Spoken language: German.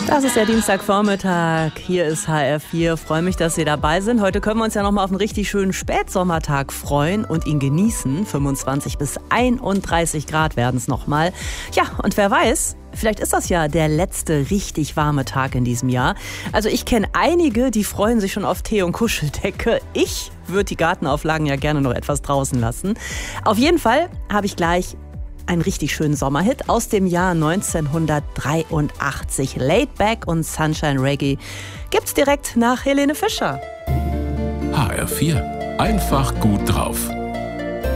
Das ist der Dienstagvormittag. Hier ist HR4. Freue mich, dass Sie dabei sind. Heute können wir uns ja noch mal auf einen richtig schönen Spätsommertag freuen und ihn genießen. 25 bis 31 Grad werden es noch mal. Ja, und wer weiß, vielleicht ist das ja der letzte richtig warme Tag in diesem Jahr. Also ich kenne einige, die freuen sich schon auf Tee und Kuscheldecke. Ich würde die Gartenauflagen ja gerne noch etwas draußen lassen. Auf jeden Fall habe ich gleich einen richtig schönen Sommerhit aus dem Jahr 1983. Laid Back und Sunshine Reggae gibt's direkt nach Helene Fischer. HR4. Einfach gut drauf.